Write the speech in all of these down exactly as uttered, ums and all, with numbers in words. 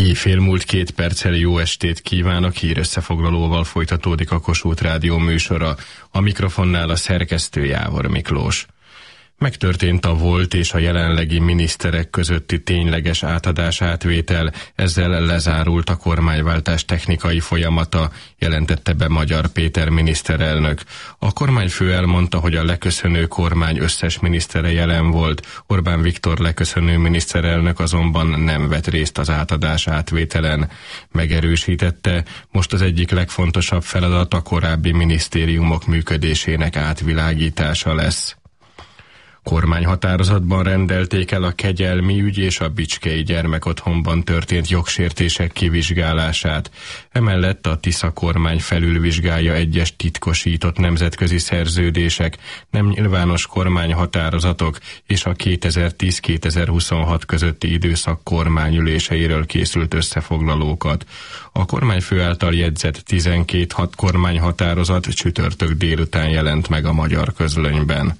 Éjfél múlt két perccel jó estét kívánok, hírösszefoglalóval folytatódik a Kossuth Rádió műsora. A mikrofonnál a szerkesztő Jávor Miklós. Megtörtént a volt és a jelenlegi miniszterek közötti tényleges átadás-átvétel, ezzel lezárult a kormányváltás technikai folyamata, jelentette be Magyar Péter miniszterelnök. A kormányfő elmondta, hogy a leköszönő kormány összes minisztere jelen volt, Orbán Viktor leköszönő miniszterelnök azonban nem vett részt az átadás-átvételen. Megerősítette, most az egyik legfontosabb feladat a korábbi minisztériumok működésének átvilágítása lesz. Kormányhatározatban rendelték el a Kegyelmi ügy és a Bicskei gyermekotthonban történt jogsértések kivizsgálását. Emellett a Tisza kormány felülvizsgálja egyes titkosított nemzetközi szerződések, nem nyilvános kormányhatározatok és a kétezer-tíz-kétezer-huszonhat közötti időszak kormányüléseiről készült összefoglalókat. A kormányfő által jegyzett tizenkét hat kormányhatározat csütörtök délután jelent meg a Magyar Közlönyben.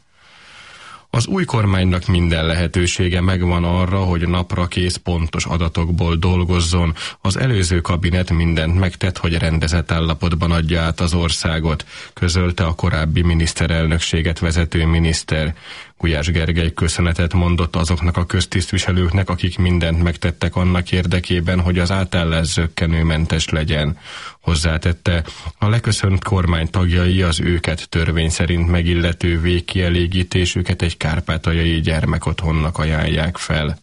Az új kormánynak minden lehetősége megvan arra, hogy napra kész pontos adatokból dolgozzon. Az előző kabinet mindent megtett, hogy rendezett állapotban adja át az országot, közölte a korábbi miniszterelnökséget vezető miniszter. Gulyás Gergely köszönetet mondott azoknak a köztisztviselőknek, akik mindent megtettek annak érdekében, hogy az átállás zökkenőmentes legyen. Hozzátette, a leköszönt kormány tagjai az őket törvény szerint megillető végkielégítésüket egy kárpátaljai gyermekotthonnak ajánlják fel.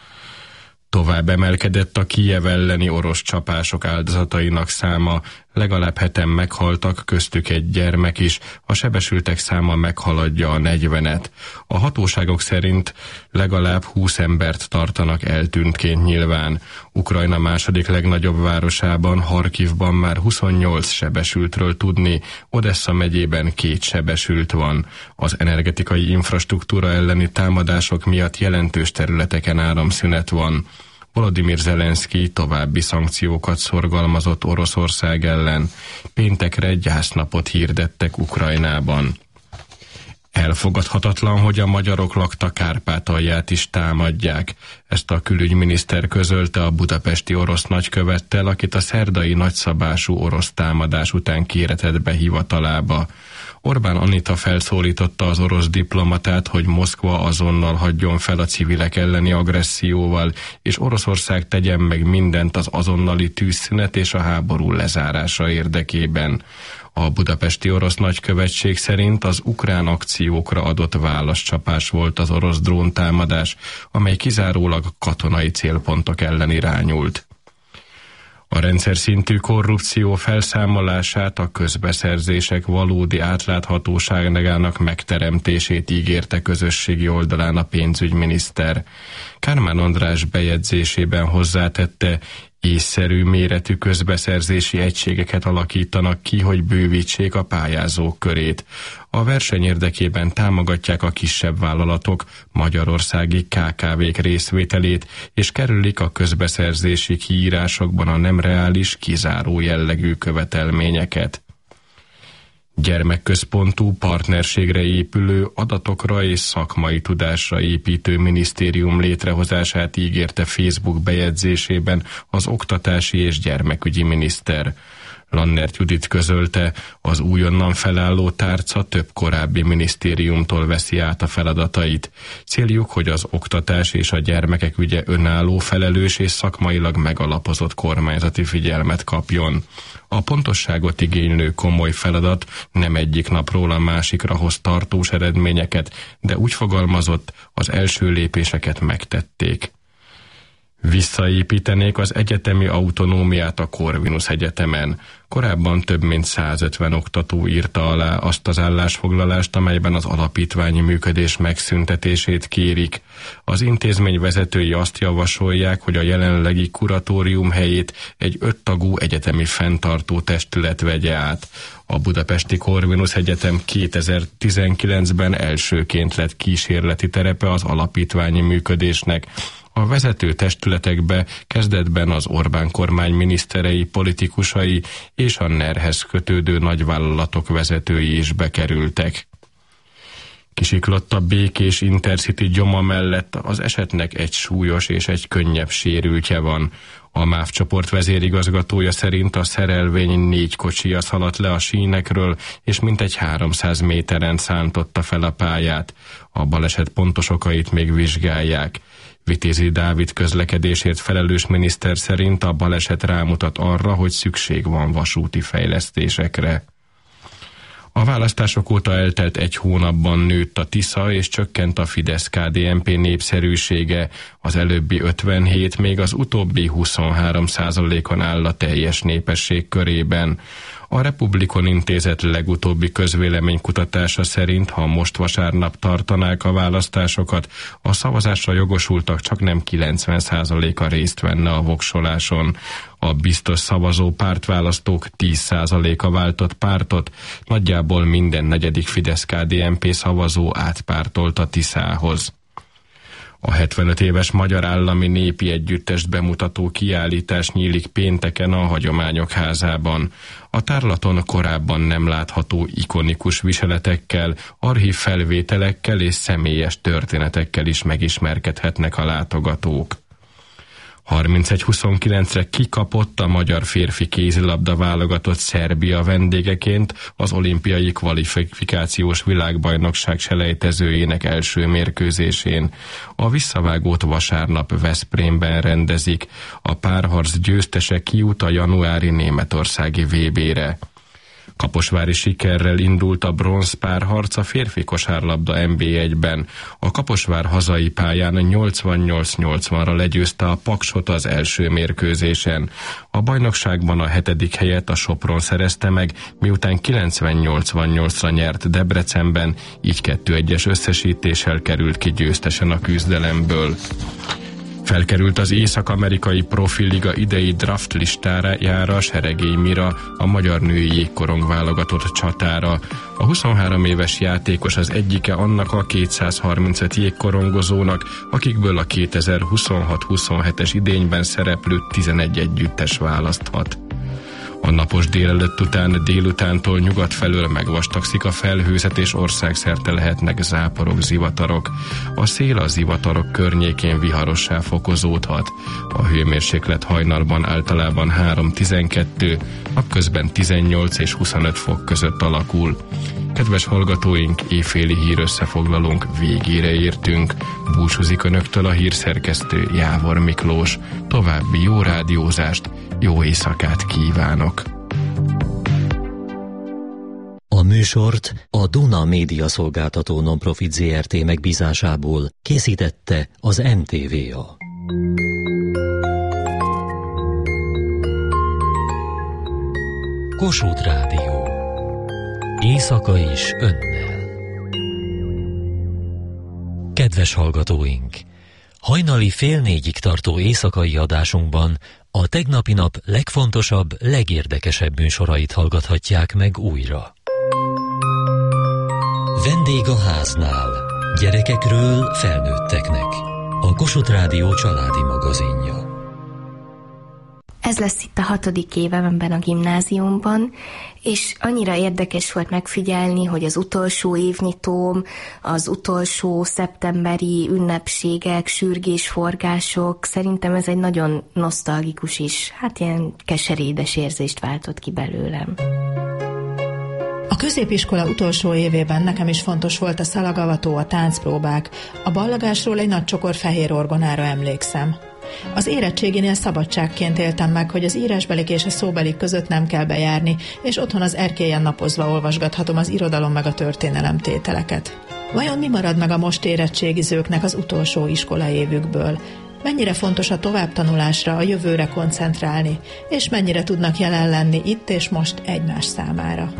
Tovább emelkedett a Kijev elleni orosz csapások áldozatainak száma, legalább heten meghaltak, köztük egy gyermek is, a sebesültek száma meghaladja a negyvenet. A hatóságok szerint legalább húsz embert tartanak eltűntként nyilván. Ukrajna második legnagyobb városában, Harkivban már huszonnyolc sebesültről tudni, Odessa megyében két sebesült van. Az energetikai infrastruktúra elleni támadások miatt jelentős területeken áramszünet van. Volodymyr Zelenszky további szankciókat szorgalmazott Oroszország ellen. Péntekre gyásznapot hirdettek Ukrajnában. Elfogadhatatlan, hogy a magyarok lakta Kárpátalját is támadják. Ezt a külügyminiszter közölte a budapesti orosz nagykövettel, akit a szerdai nagyszabású orosz támadás után kéretett be hivatalába. Orbán Anita felszólította az orosz diplomatát, hogy Moszkva azonnal hagyjon fel a civilek elleni agresszióval, és Oroszország tegyen meg mindent az azonnali tűzszünet és a háború lezárása érdekében. A budapesti orosz nagykövetség szerint az ukrán akciókra adott válaszcsapás volt az orosz dróntámadás, amely kizárólag katonai célpontok ellen irányult. A rendszer szintű korrupció felszámolását, a közbeszerzések valódi átláthatóságának megteremtését ígérte közösségi oldalán a pénzügyminiszter. Kármán András bejegyzésében hozzátette, észszerű méretű közbeszerzési egységeket alakítanak ki, hogy bővítsék a pályázók körét. A verseny érdekében támogatják a kisebb vállalatok, magyarországi ká ká vék részvételét, és kerülik a közbeszerzési kiírásokban a nem reális, kizáró jellegű követelményeket. Gyermekközpontú, partnerségre épülő, adatokra és szakmai tudásra építő minisztérium létrehozását ígérte Facebook bejegyzésében az oktatási és gyermekügyi miniszter. Lannert Judit közölte, az újonnan felálló tárca több korábbi minisztériumtól veszi át a feladatait. Céljuk, hogy az oktatás és a gyermekek ügye önálló, felelős és szakmailag megalapozott kormányzati figyelmet kapjon. A pontosságot igénylő komoly feladat nem egyik napról a másikra hoz tartós eredményeket, de úgy fogalmazott, az első lépéseket megtették. Visszaépítenék az egyetemi autonómiát a Corvinus Egyetemen. Korábban több mint százötven oktató írta alá azt az állásfoglalást, amelyben az alapítványi működés megszüntetését kérik. Az intézmény vezetői azt javasolják, hogy a jelenlegi kuratórium helyét egy öttagú egyetemi fenntartó testület vegye át. A budapesti Corvinus Egyetem kétezer-tizenkilencben elsőként lett kísérleti terepe az alapítványi működésnek. A vezető testületekbe kezdetben az Orbán kormány miniszterei, politikusai és a nerhez kötődő nagyvállalatok vezetői is bekerültek. Kisiklott a Békés Intercity gyoma mellett, az esetnek egy súlyos és egy könnyebb sérültje van. A MÁV csoport vezérigazgatója szerint a szerelvény négy kocsija szaladt le a sínekről, és mintegy háromszáz méteren szántotta fel a pályát. A baleset pontos okait még vizsgálják. Vitézi Dávid közlekedésért felelős miniszter szerint a baleset rámutat arra, hogy szükség van vasúti fejlesztésekre. A választások óta eltelt egy hónapban nőtt a Tisza és csökkent a Fidesz-ká dé en pé népszerűsége. Az előbbi ötvenhét, még az utóbbi huszonhárom százalékon áll a teljes népesség körében. A Republikon Intézet legutóbbi közvéleménykutatása szerint, ha most vasárnap tartanák a választásokat, a szavazásra jogosultak csaknem kilencven százaléka részt venne a voksoláson. A biztos szavazó pártválasztók tíz százaléka váltott pártot, nagyjából minden negyedik Fidesz-ká dé en pé szavazó átpártolt a Tiszához. A hetvenöt éves Magyar Állami Népi Együttest bemutató kiállítás nyílik pénteken a Hagyományok Házában. A tárlaton korábban nem látható ikonikus viseletekkel, archív felvételekkel és személyes történetekkel is megismerkedhetnek a látogatók. harmincegy huszonkilencre kikapott a magyar férfi kézilabda válogatott Szerbia vendégeként az olimpiai kvalifikációs világbajnokság selejtezőjének első mérkőzésén. A visszavágót vasárnap Veszprémben rendezik. A párharc győztese kijut a januári németországi vé bére. Kaposvári sikerrel indult a bronzpárharc a férfi kosárlabda en bé egyben. A Kaposvár hazai pályán nyolcvannyolc nyolcvanra legyőzte a Paksot az első mérkőzésen. A bajnokságban a hetedik helyet a Sopron szerezte meg, miután kilencven nyolcvannyolcra nyert Debrecenben, így kettő egyes összesítéssel került ki győztesen a küzdelemből. Felkerült az Észak-amerikai Profiliga idei draft listájára Seregély Mira, a magyar női jégkorong válogatott csatára. A huszonhárom éves játékos az egyike annak a kétszázharmincöt jégkorongozónak, akikből a kétezer-huszonhat huszonhetes idényben szereplő tizenegy együttes választhat. A napos délelőtt után délutántól nyugat felől megvastagszik a felhőzet, és országszerte lehetnek záporok, zivatarok. A szél a zivatarok környékén viharossá fokozódhat. A hőmérséklet hajnalban általában három-tizenkettő, napközben tizennyolc és huszonöt fok között alakul. Kedves hallgatóink, éjféli hírösszefoglalónk végére értünk. Búcsúzik önöktől a hírszerkesztő Jávor Miklós. További jó rádiózást, jó éjszakát kívánok! A műsort a Duna Média Szolgáltató Nonprofit zé er té megbízásából készítette az em té vé á. Kossuth Rádió. Éjszaka is önnel. Kedves hallgatóink! Hajnali fél négyig tartó éjszakai adásunkban a tegnapi nap legfontosabb, legérdekesebb műsorait hallgathatják meg újra. Vendég a háznál. Gyerekekről felnőtteknek. A Kossuth Rádió családi magazinja. Ez lesz itt a hatodik évemben a gimnáziumban, és annyira érdekes volt megfigyelni, hogy az utolsó évnyitóm, az utolsó szeptemberi ünnepségek, sürgésforgások, szerintem ez egy nagyon nosztalgikus is, hát ilyen keserédes érzést váltott ki belőlem. A középiskola utolsó évében nekem is fontos volt a szalagavató, a táncpróbák. A ballagásról egy nagy csokor fehér orgonára emlékszem. Az érettséginél szabadságként éltem meg, hogy az írásbelik és a szóbelik között nem kell bejárni, és otthon az erkélyen napozva olvasgathatom az irodalom meg a történelem tételeket. Vajon mi marad meg a most érettségizőknek az utolsó iskolaévükből? Mennyire fontos a továbbtanulásra, a jövőre koncentrálni, és mennyire tudnak jelen lenni itt és most egymás számára?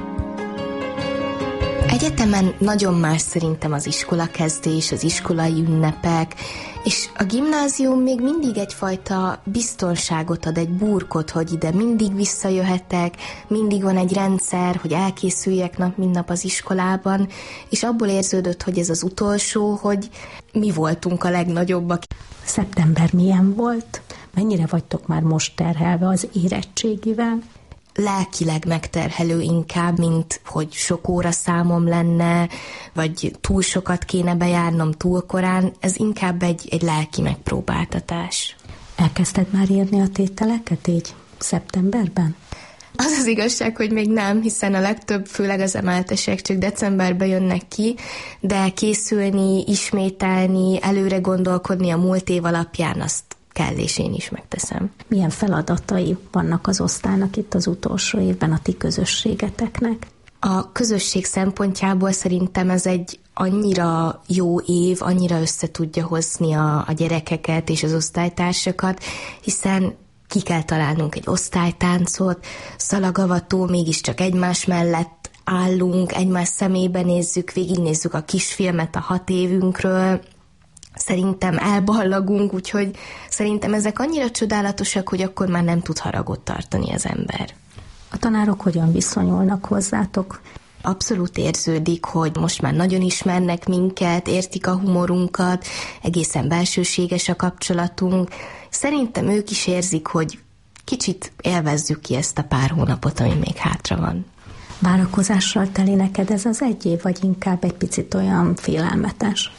Egyetemen nagyon más szerintem az iskolakezdés, az iskolai ünnepek, és a gimnázium még mindig egyfajta biztonságot ad, egy burkot, hogy ide mindig visszajöhetek, mindig van egy rendszer, hogy elkészüljek nap, mint nap az iskolában, és abból érződött, hogy ez az utolsó, hogy mi voltunk a legnagyobbak. Szeptember milyen volt? Mennyire vagytok már most terhelve az érettségivel? lelkileg megterhelő inkább, mint hogy sok óra számom lenne, vagy túl sokat kéne bejárnom túl korán. Ez inkább egy, egy lelki megpróbáltatás. Elkezdted már írni a tételeket így szeptemberben? Az az igazság, hogy még nem, hiszen a legtöbb, főleg az emeltesek csak decemberben jönnek ki, de készülni, ismételni, előre gondolkodni a múlt év alapján, azt kell, és én is megteszem. Milyen feladatai vannak az osztálynak itt az utolsó évben a ti közösségeteknek? A közösség szempontjából szerintem ez egy annyira jó év, annyira össze tudja hozni a, a gyerekeket és az osztálytársakat, hiszen ki kell találnunk egy osztálytáncot, szalagavató, mégiscsak egymás mellett állunk, egymás szemébe nézzük, végignézzük a kisfilmet a hat évünkről, szerintem elballagunk, úgyhogy szerintem ezek annyira csodálatosak, hogy akkor már nem tud haragot tartani az ember. A tanárok hogyan viszonyulnak hozzátok? Abszolút érződik, hogy most már nagyon ismernek minket, értik a humorunkat, egészen belsőséges a kapcsolatunk. Szerintem ők is érzik, hogy kicsit élvezzük ki ezt a pár hónapot, ami még hátra van. Várakozással teli neked ez az egy év, vagy inkább egy picit olyan félelmetes?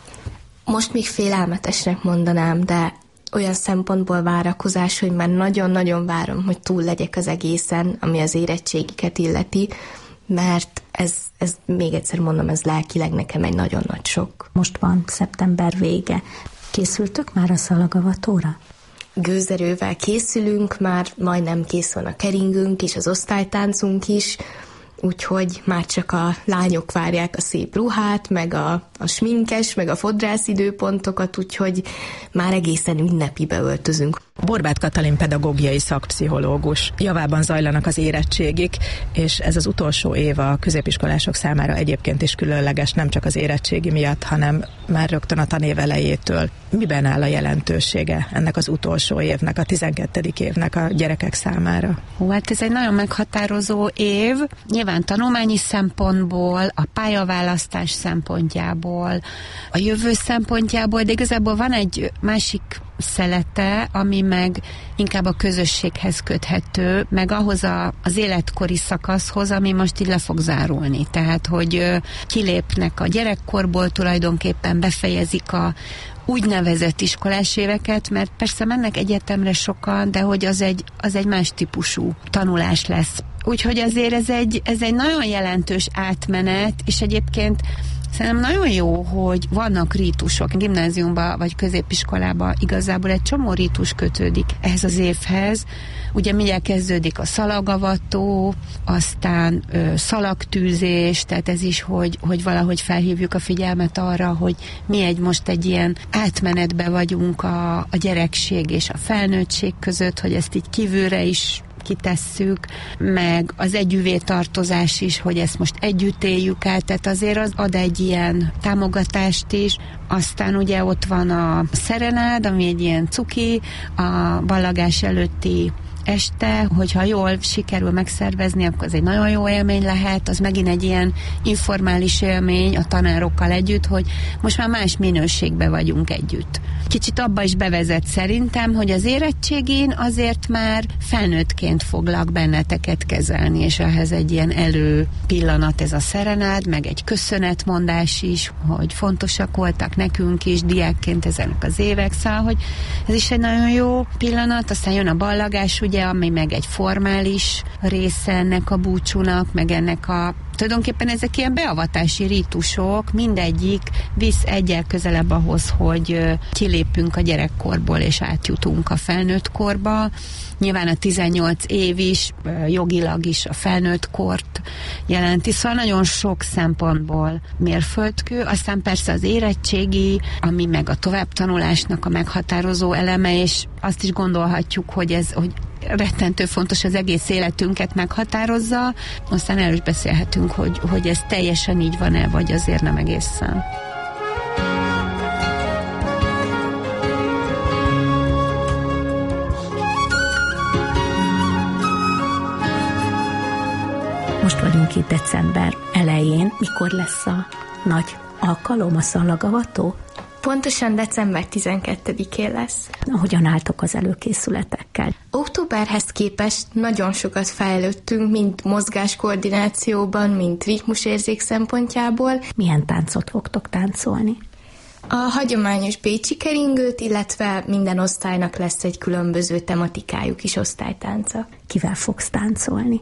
Most még félelmetesnek mondanám, de olyan szempontból várakozás, hogy már nagyon-nagyon várom, hogy túl legyek az egészen, ami az érettségiket illeti, mert ez, ez még egyszer mondom, ez lelkileg nekem egy nagyon nagy sok. Most van szeptember vége. Készültök már a szalagavatóra? Gőzerővel készülünk, már majdnem kész van a keringünk és az osztálytáncunk is, úgyhogy már csak a lányok várják a szép ruhát, meg a, a sminkes, meg a fodrász időpontokat, úgyhogy már egészen ünnepibe öltözünk. Borbáth Katalin pedagógiai szakpszichológus. Javában zajlanak az érettségik, és ez az utolsó év a középiskolások számára egyébként is különleges, nem csak az érettségi miatt, hanem már rögtön a tanév elejétől. Miben áll a jelentősége ennek az utolsó évnek, a tizenkettedik évnek a gyerekek számára? Hú, hát ez egy nagyon meghatározó év, nyilván tanulmányi szempontból, a pályaválasztás szempontjából, a jövő szempontjából, de igazából van egy másik szelete, ami meg inkább a közösséghez köthető, meg ahhoz a, az életkori szakaszhoz, ami most így le fog zárulni. Tehát, hogy ö, kilépnek a gyerekkorból, tulajdonképpen befejezik a úgynevezett iskolás éveket, mert persze mennek egyetemre sokan, de hogy az egy, az egy más típusú tanulás lesz. Úgyhogy azért ez egy, ez egy nagyon jelentős átmenet, és egyébként szerintem nagyon jó, hogy vannak rítusok. Gimnáziumban vagy középiskolában igazából egy csomó rítus kötődik ehhez az évhez. Ugye mindjárt kezdődik a szalagavató, aztán ö, szalagtűzés, tehát ez is, hogy, hogy valahogy felhívjuk a figyelmet arra, hogy mi egy most egy ilyen átmenetbe vagyunk a, a gyerekség és a felnőttség között, hogy ezt így kívülre is kitesszük, meg az együvé tartozás is, hogy ezt most együtt éljük el, tehát azért az ad egy ilyen támogatást is. Aztán ugye ott van a szerenád, ami egy ilyen cuki, a ballagás előtti este, hogyha jól sikerül megszervezni, akkor az egy nagyon jó élmény lehet, az megint egy ilyen informális élmény a tanárokkal együtt, hogy most már más minőségben vagyunk együtt. Kicsit abba is bevezet szerintem, hogy az érettségén azért már felnőttként foglak benneteket kezelni, és ehhez egy ilyen elő pillanat ez a szerenád, meg egy köszönetmondás is, hogy fontosak voltak nekünk is diákként ezek az évek, szóval, hogy ez is egy nagyon jó pillanat, aztán jön a ballagás, ugye, ami meg egy formális része ennek a búcsúnak, meg ennek a tulajdonképpen ezek ilyen beavatási rítusok, mindegyik visz egyel közelebb ahhoz, hogy kilépünk a gyerekkorból és átjutunk a felnőtt korba. Nyilván a tizennyolc év is, jogilag is a felnőtt kort jelenti, szóval nagyon sok szempontból mérföldkő, aztán persze az érettségi, ami meg a továbbtanulásnak a meghatározó eleme, és azt is gondolhatjuk, hogy ez, hogy rettentő fontos, az egész életünket meghatározza, aztán erről is beszélhetünk, hogy, hogy ez teljesen így van-e, vagy azért nem egészen. Most vagyunk itt december elején. Mikor lesz a nagy alkalom, a szalagavató? Pontosan december tizenkettedikén lesz. Hogyan álltok az előkészületekkel? Októberhez képest nagyon sokat fejlődtünk, mind mozgáskoordinációban, mind ritmusérzék szempontjából. Milyen táncot fogtok táncolni? A hagyományos bécsi keringőt, illetve minden osztálynak lesz egy különböző tematikájú kis osztálytánca. Kivel fogsz táncolni?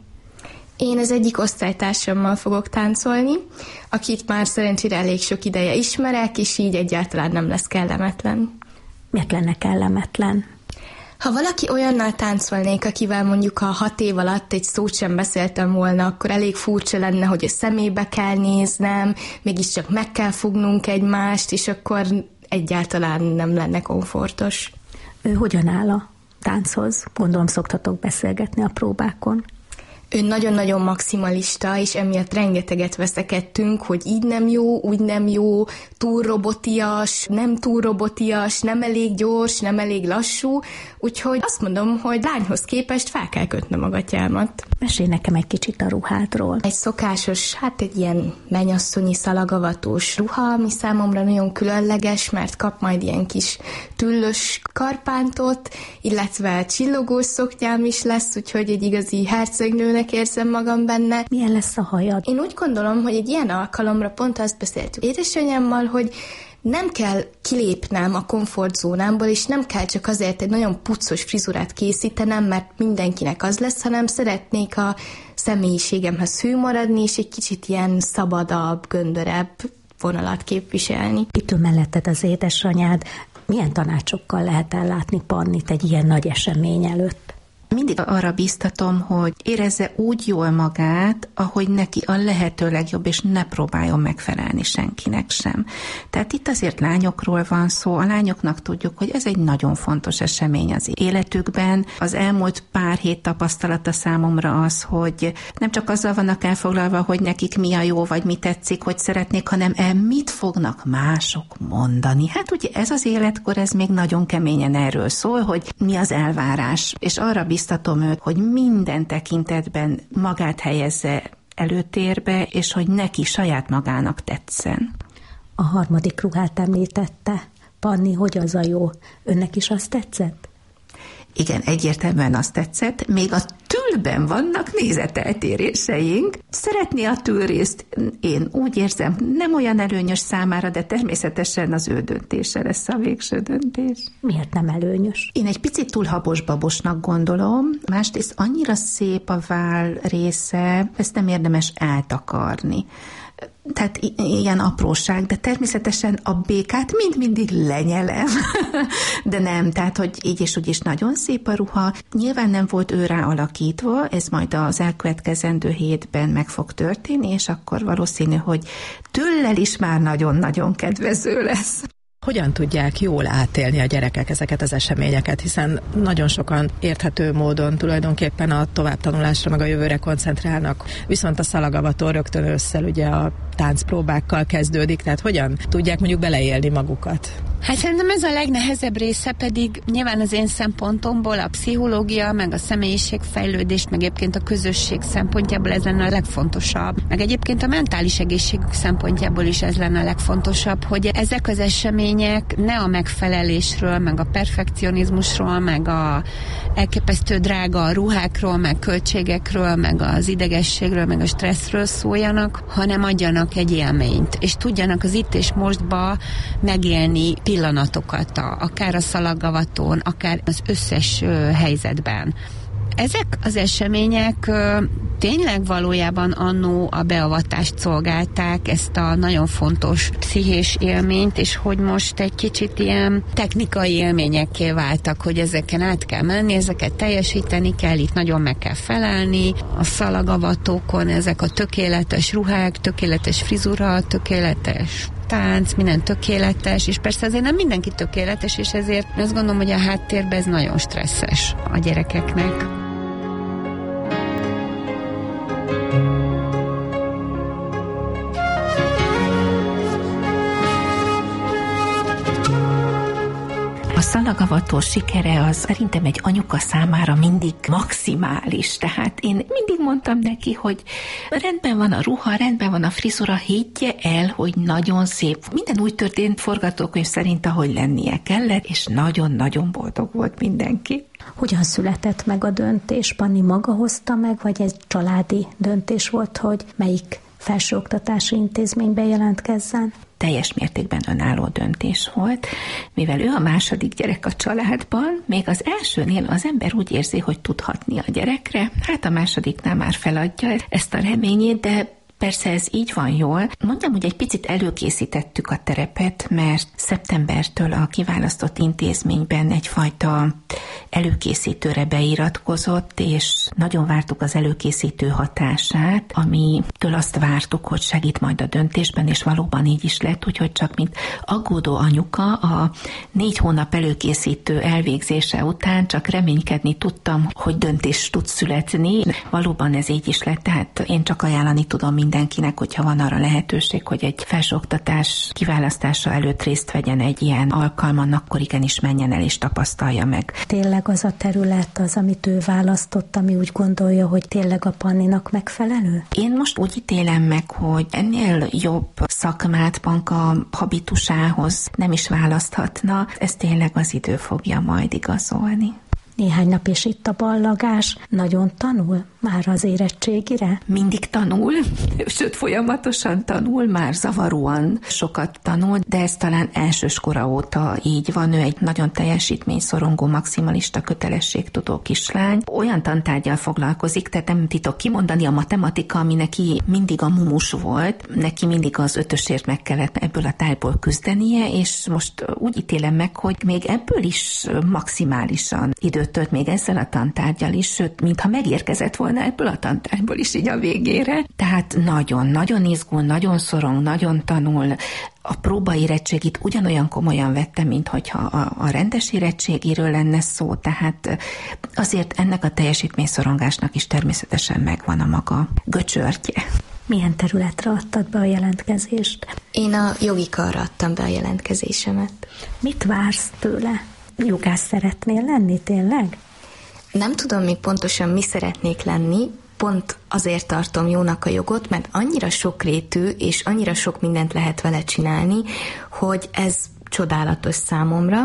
Én az egyik osztálytársammal fogok táncolni, akit már szerencsére elég sok ideje ismerek, és így egyáltalán nem lesz kellemetlen. Miért lenne kellemetlen? Ha valaki olyannal táncolnék, akivel mondjuk a hat év alatt egy szót sem beszéltem volna, akkor elég furcsa lenne, hogy a szemébe kell néznem, mégiscsak meg kell fognunk egymást, és akkor egyáltalán nem lenne komfortos. Ő hogyan áll a tánchoz? Gondolom szoktatok beszélgetni a próbákon. Ő nagyon-nagyon maximalista, és emiatt rengeteget veszekedtünk, hogy így nem jó, úgy nem jó, túl robotias, nem túl robotias, nem elég gyors, nem elég lassú, úgyhogy azt mondom, hogy lányhoz képest fel kell kötnöm a gatyámat. Mesélj nekem egy kicsit a ruhádról. Egy szokásos, hát egy ilyen mennyasszonyi szalagavatós ruha, ami számomra nagyon különleges, mert kap majd ilyen kis tüllös karpántot, illetve csillogós szoknyám is lesz, úgyhogy egy igazi hercegnőnek érzem magam benne. Milyen lesz a hajad? Én úgy gondolom, hogy egy ilyen alkalomra pont azt beszéltük édesanyámmal, hogy nem kell kilépnem a komfortzónámból, és nem kell csak azért egy nagyon puccos frizurát készítenem, mert mindenkinek az lesz, hanem szeretnék a személyiségemhez hű maradni, és egy kicsit ilyen szabadabb, göndörebb vonalat képviselni. Itt ül melletted az édesanyád. Milyen tanácsokkal lehet ellátni Pannit egy ilyen nagy esemény előtt? Mindig arra bíztatom, hogy érezze úgy jól magát, ahogy neki a lehető legjobb, és ne próbáljon megfelelni senkinek sem. Tehát itt azért lányokról van szó, a lányoknak tudjuk, hogy ez egy nagyon fontos esemény az életükben. Az elmúlt pár hét tapasztalata számomra az, hogy nem csak azzal vannak elfoglalva, hogy nekik mi a jó, vagy mi tetszik, hogy szeretnék, hanem el mit fognak mások mondani. Hát ugye ez az életkor, ez még nagyon keményen erről szól, hogy mi az elvárás, és arra biztatom őt, hogy minden tekintetben magát helyezze előtérbe, és hogy neki saját magának tetszen. A harmadik ruhát említette. Panni, hogy az a jó? Önnek is azt tetszett? Igen, egyértelműen azt tetszett, még a tülben vannak nézeteltéréseink. Szeretné a tülrészt, én úgy érzem, nem olyan előnyös számára, de természetesen az ő döntése lesz a végső döntés. Miért nem előnyös? Én egy picit túl habos-babosnak gondolom, másrészt annyira szép a váll része, ezt nem érdemes eltakarni. Tehát ilyen apróság, de természetesen a békát mind mindig lenyelem, de nem, tehát hogy így és úgy is nagyon szép a ruha. Nyilván nem volt ő rá alakítva, ez majd az elkövetkezendő hétben meg fog történni, és akkor valószínű, hogy tüllel is már nagyon-nagyon kedvező lesz. Hogyan tudják jól átélni a gyerekek ezeket az eseményeket, hiszen nagyon sokan érthető módon tulajdonképpen a továbbtanulásra meg a jövőre koncentrálnak, viszont a szalagavató rögtön ősszel ugye a táncpróbákkal kezdődik, tehát hogyan tudják mondjuk beleélni magukat? Hát szerintem ez a legnehezebb része, pedig nyilván az én szempontomból a pszichológia, meg a személyiségfejlődés, meg egyébként a közösség szempontjából ez lenne a legfontosabb. Meg egyébként a mentális egészségük szempontjából is ez lenne a legfontosabb, hogy ezek az események ne a megfelelésről, meg a perfekcionizmusról, meg a elképesztő drága ruhákról, meg költségekről, meg az idegességről, meg a stresszről szóljanak, hanem adjanak egy élményt, és tudjanak az itt és mostba megélni pillanatokat, a, akár a szalagavatón, akár az összes ö, helyzetben. Ezek az események ö, tényleg valójában annó a beavatást szolgálták, ezt a nagyon fontos pszichés élményt, és hogy most egy kicsit ilyen technikai élményekké váltak, hogy ezeken át kell menni, ezeket teljesíteni kell, itt nagyon meg kell felelni. A szalagavatókon ezek a tökéletes ruhák, tökéletes frizura, tökéletes tánc, minden tökéletes, és persze azért nem mindenki tökéletes, és ezért azt gondolom, hogy a háttérben ez nagyon stresszes a gyerekeknek. A szalagavató sikere az szerintem egy anyuka számára mindig maximális. Tehát én mindig mondtam neki, hogy rendben van a ruha, rendben van a frizura, higgye el, hogy nagyon szép. Minden úgy történt forgatókönyv szerint, ahogy lennie kellett, és nagyon-nagyon boldog volt mindenki. Hogyan született meg a döntés? Panni maga hozta meg, vagy egy családi döntés volt, hogy melyik felsőoktatási intézménybe jelentkezzen? Teljes mértékben önálló döntés volt, mivel ő a második gyerek a családban, még az elsőnél az ember úgy érzi, hogy tudhatni a gyerekre, hát a másodiknál már feladja ezt a reményét, de persze ez így van jól. Mondom, hogy egy picit előkészítettük a terepet, mert szeptembertől a kiválasztott intézményben egyfajta előkészítőre beiratkozott, és nagyon vártuk az előkészítő hatását, amitől azt vártuk, hogy segít majd a döntésben, és valóban így is lett, úgyhogy csak mint aggódó anyuka a négy hónap előkészítő elvégzése után csak reménykedni tudtam, hogy döntés tud születni. Valóban ez így is lett, tehát én csak ajánlani tudom mindenkinek, hogyha van arra lehetőség, hogy egy felsőoktatás kiválasztása előtt részt vegyen egy ilyen alkalman, akkor igenis menjen el és tapasztalja meg. Tényleg az a terület az, amit ő választott, ami úgy gondolja, hogy tényleg a Panninak megfelelő? Én most úgy ítélem meg, hogy ennél jobb szakmát Panka habitusához nem is választhatna. Ez tényleg az idő fogja majd igazolni. Néhány nap és itt a ballagás. Nagyon tanul már az érettségire? Mindig tanul, sőt folyamatosan tanul, már zavaróan sokat tanul, de ez talán elsőskora óta így van. Ő egy nagyon teljesítményszorongó, maximalista, kötelességtudó kislány. Olyan tantárgyal foglalkozik, tehát nem titok kimondani, a matematika, ami neki mindig a mumus volt, neki mindig az ötösért meg kellett ebből a tájból küzdenie, és most úgy ítélem meg, hogy még ebből is maximálisan időt tölt még ezzel a tantárgyal is, sőt, mintha megérkezett volna ebből a tantárgyból is így a végére. Tehát nagyon-nagyon izgul, nagyon szorong, nagyon tanul. A próbaérettségit ugyanolyan komolyan vette, mint hogyha a, a rendes érettségiről lenne szó, tehát azért ennek a teljesítményszorongásnak is természetesen megvan a maga göcsörtje. Milyen területre adtad be a jelentkezést? Én a jogi karra adtam be a jelentkezésemet. Mit vársz tőle? Jogász szeretnél lenni tényleg? Nem tudom még pontosan, mi szeretnék lenni, pont azért tartom jónak a jogot, mert annyira sokrétű, és annyira sok mindent lehet vele csinálni, hogy ez csodálatos számomra,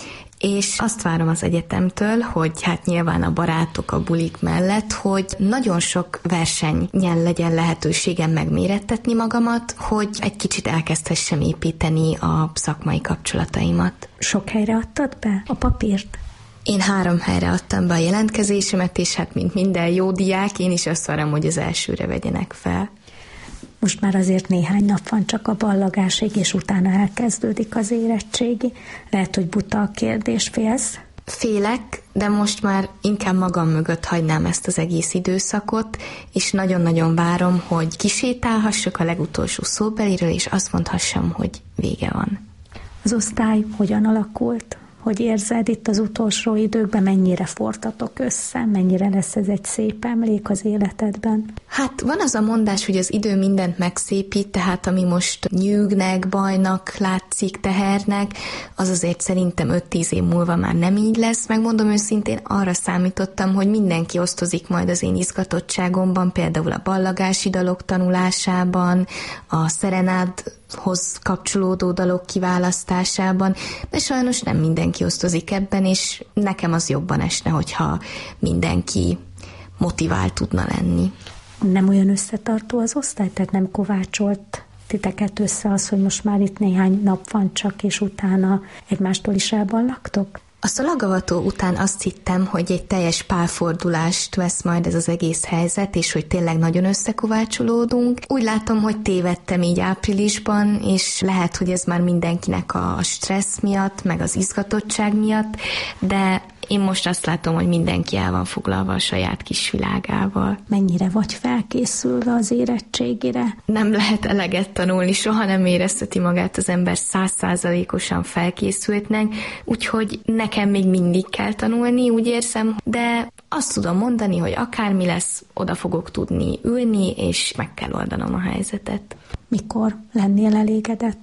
és azt várom az egyetemtől, hogy hát nyilván a barátok, a bulik mellett, hogy nagyon sok versenyen legyen lehetőségem megmérettetni magamat, hogy egy kicsit elkezdhessem építeni a szakmai kapcsolataimat. Sok helyre adtad be a papírt? Én három helyre adtam be a jelentkezésemet, és hát mint minden jó diák, én is azt várom, hogy az elsőre vegyenek fel. Most már azért néhány nap van csak a ballagásig, és utána elkezdődik az érettségi. Lehet, hogy buta a kérdés, félsz? Félek, de most már inkább magam mögött hagynám ezt az egész időszakot, és nagyon-nagyon várom, hogy kisétálhassak a legutolsó szóbeliről, és azt mondhassam, hogy vége van. Az osztály hogyan alakult? Hogy érzed itt az utolsó időkben, mennyire fortatok össze, mennyire lesz ez egy szép emlék az életedben? Hát van az a mondás, hogy az idő mindent megszépít, tehát ami most nyűgnek, bajnak látszik, tehernek, az azért szerintem öt-tíz év múlva már nem így lesz. Megmondom őszintén, arra számítottam, hogy mindenki osztozik majd az én izgatottságomban, például a ballagási dalok tanulásában, a szerenádhoz kapcsolódó dalok kiválasztásában, de sajnos nem mindenki osztozik ebben, és nekem az jobban esne, hogyha mindenki motivált tudna lenni. Nem olyan összetartó az osztály, tehát nem kovácsolt titeket össze az, hogy most már itt néhány nap van csak, és utána egymástól is elballagtok? A szalagavató után azt hittem, hogy egy teljes pálfordulást vesz majd ez az egész helyzet, és hogy tényleg nagyon összekovácsolódunk. Úgy látom, hogy tévedtem így áprilisban, és lehet, hogy ez már mindenkinek a stressz miatt, meg az izgatottság miatt, de én most azt látom, hogy mindenki el van foglalva a saját kis világával. Mennyire vagy felkészülve az érettségire? Nem lehet eleget tanulni, soha nem érezteti magát az ember százszázalékosan felkészültnek, úgyhogy nekem még mindig kell tanulni, úgy érzem, de azt tudom mondani, hogy akármi lesz, oda fogok tudni ülni, és meg kell oldanom a helyzetet. Mikor lennél elégedett?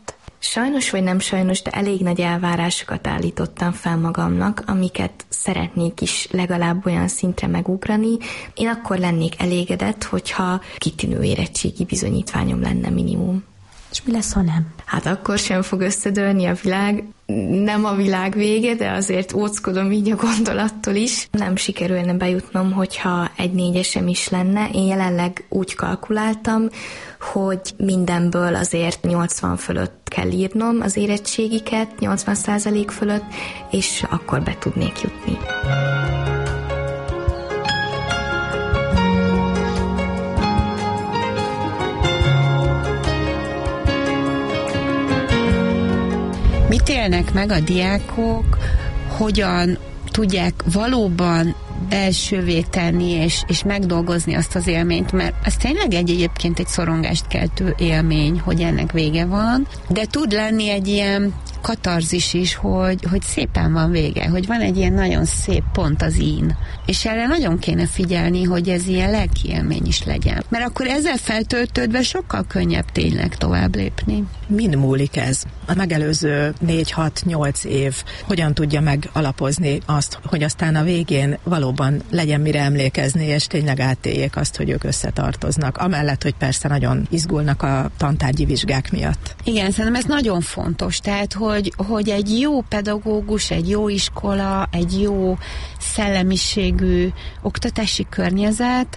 Sajnos vagy nem sajnos, de elég nagy elvárásokat állítottam fel magamnak, amiket szeretnék is legalább olyan szintre megugrani. Én akkor lennék elégedett, hogyha kitűnő érettségi bizonyítványom lenne minimum. És mi lesz, ha nem? Hát akkor sem fog összedőlni a világ. Nem a világ vége, de azért óckodom így a gondolattól is. Nem sikerülne bejutnom, hogyha egy négyesem is lenne. Én jelenleg úgy kalkuláltam, hogy mindenből azért nyolcvan fölött kell írnom az érettségiket, nyolcvan százalék fölött, és akkor be tudnék jutni. Mit élnek meg a diákok, hogyan tudják valóban belsővé tenni és, és megdolgozni azt az élményt, mert ez tényleg egy egyébként egy szorongást keltő élmény, hogy ennek vége van, de tud lenni egy ilyen katarzis is, hogy, hogy szépen van vége, hogy van egy ilyen nagyon szép pont az ín. És erre nagyon kéne figyelni, hogy ez ilyen lelki élmény is legyen. Mert akkor ezzel feltöltődve sokkal könnyebb tényleg tovább lépni. Min múlik ez? A megelőző négy-hat-nyolc év hogyan tudja megalapozni azt, hogy aztán a végén valóban legyen mire emlékezni, és tényleg átéljék azt, hogy ők összetartoznak. Amellett, hogy persze nagyon izgulnak a tantárgyi vizsgák miatt. Igen, szerintem ez nagyon fontos. Tehát, hogy, hogy egy jó pedagógus, egy jó iskola, egy jó szellemiségű oktatási környezet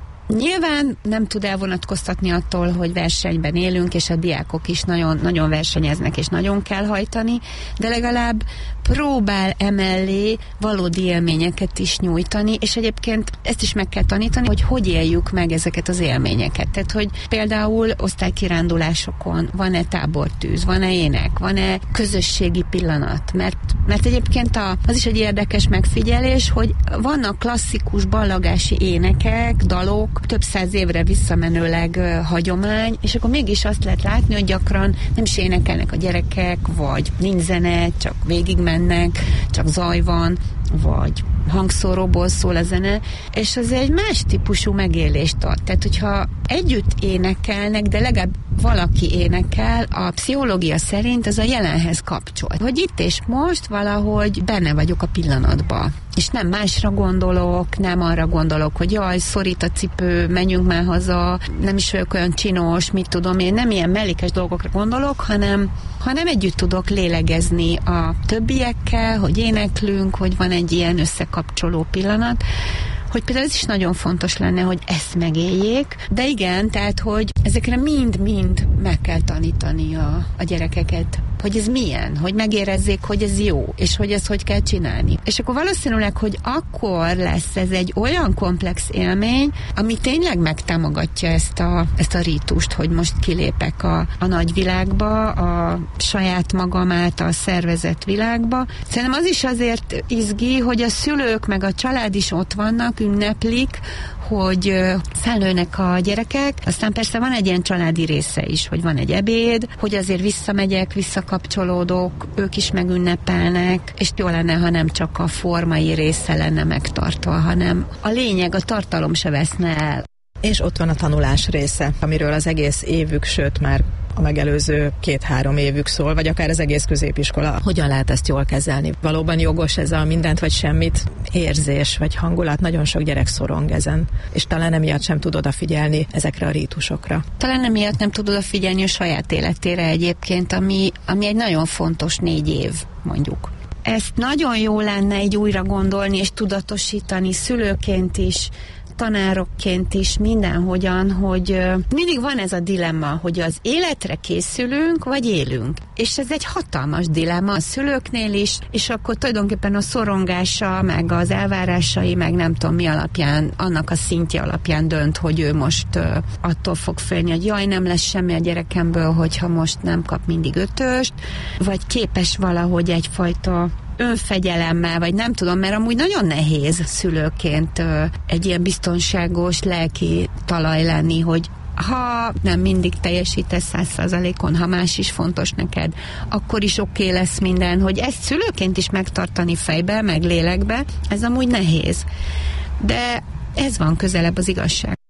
nyilván nem tud elvonatkoztatni attól, hogy versenyben élünk, és a diákok is nagyon, nagyon versenyeznek, és nagyon kell hajtani, de legalább próbál emellé valódi élményeket is nyújtani, és egyébként ezt is meg kell tanítani, hogy hogy éljük meg ezeket az élményeket. Tehát, hogy például osztálykirándulásokon van-e tábortűz, van-e ének, van-e közösségi pillanat, mert, mert egyébként a, az is egy érdekes megfigyelés, hogy vannak klasszikus ballagási énekek, dalok, több száz évre visszamenőleg uh, hagyomány, és akkor mégis azt lehet látni, hogy gyakran nem is énekelnek a gyerekek, vagy nincs zene, csak végigmennek, csak zaj van, vagy hangszóróból szól a zene, és az egy más típusú megélést ad. Tehát, hogyha együtt énekelnek, de legalább valaki énekel, a pszichológia szerint ez a jelenhez kapcsol. Hogy itt és most valahogy benne vagyok a pillanatba. És nem másra gondolok, nem arra gondolok, hogy jaj, szorít a cipő, menjünk már haza, nem is vagyok olyan csinos, mit tudom én, nem ilyen mellékes dolgokra gondolok, hanem, hanem együtt tudok lélegezni a többiekkel, hogy éneklünk, hogy van egy ilyen összekapcsoló pillanat, hogy például ez is nagyon fontos lenne, hogy ezt megéljék, de igen, tehát, hogy ezekre mind-mind meg kell tanítani a, a gyerekeket, hogy ez milyen, hogy megérezzék, hogy ez jó, és hogy ezt hogy kell csinálni. És akkor valószínűleg, hogy akkor lesz ez egy olyan komplex élmény, ami tényleg megtámogatja ezt a, ezt a rítust, hogy most kilépek a, a nagyvilágba, a saját magam által szervezett világba. Szerintem az is azért izgi, hogy a szülők meg a család is ott vannak, ünneplik, hogy felnőnek a gyerekek, aztán persze van egy ilyen családi része is, hogy van egy ebéd, hogy azért visszamegyek, visszakapcsolódok, ők is megünnepelnek, és jó lenne, ha nem csak a formai része lenne megtartva, hanem a lényeg, a tartalom se veszne el. És ott van a tanulás része, amiről az egész évük, sőt már a megelőző két-három évük szól, vagy akár az egész középiskola. Hogyan lehet ezt jól kezelni? Valóban jogos ez a mindent vagy semmit érzés, vagy hangulat? Nagyon sok gyerek szorong ezen, és talán emiatt sem tud odafigyelni ezekre a rítusokra. Talán emiatt nem tud odafigyelni a saját életére egyébként, ami, ami egy nagyon fontos négy év, mondjuk. Ezt nagyon jó lenne egy újra gondolni és tudatosítani szülőként is, tanárokként is, mindenhogyan, hogy mindig van ez a dilemma, hogy az életre készülünk, vagy élünk. És ez egy hatalmas dilemma a szülőknél is, és akkor tulajdonképpen a szorongása, meg az elvárásai, meg nem tudom mi alapján, annak a szintje alapján dönt, hogy ő most uh, attól fog félni, hogy jaj, nem lesz semmi a gyerekemből, hogyha most nem kap mindig ötöst, vagy képes valahogy egyfajta önfegyelemmel, vagy nem tudom, mert amúgy nagyon nehéz szülőként ö, egy ilyen biztonságos lelki talaj lenni, hogy ha nem mindig teljesítesz száz százalékon, ha más is fontos neked, akkor is oké okay lesz minden, hogy ezt szülőként is megtartani fejbe, meg lélekbe, ez amúgy nehéz. De ez van közelebb az igazság.